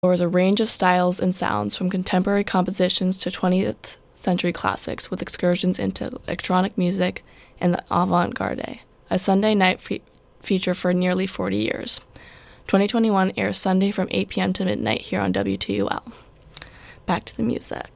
explores a range of styles and sounds from contemporary compositions to 20th century classics with excursions into electronic music and the avant-garde, a Sunday night feature for nearly 40 years. 2021 airs Sunday from 8 p.m. to midnight here on WTUL. Back to the music.